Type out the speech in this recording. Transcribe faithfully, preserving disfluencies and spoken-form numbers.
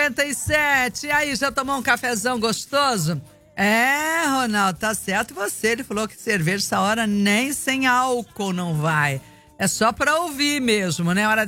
cinquenta e sete. E aí, já tomou um cafezão gostoso? É, Ronaldo, tá certo você. Ele falou que cerveja essa hora nem sem álcool não vai. É só pra ouvir mesmo, né? Hora